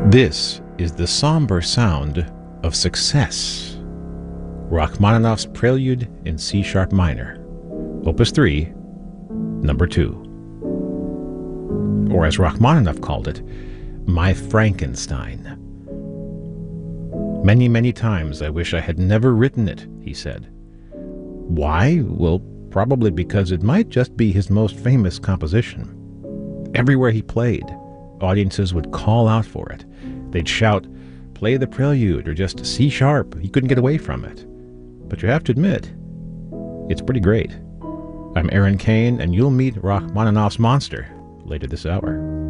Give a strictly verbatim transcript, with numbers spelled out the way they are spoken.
This is the somber sound of success. Rachmaninoff's Prelude in C sharp minor, Opus three, number two. Or as Rachmaninoff called it, my Frankenstein. Many, many times I wish I had never written it, he said. Why? Well, probably because it might just be his most famous composition. Everywhere he played, audiences would call out for it. They'd shout, play the Prelude, or just C sharp. He couldn't get away from it. But you have to admit, it's pretty great. I'm Aaron Kane, and you'll meet Rachmaninoff's monster later this hour.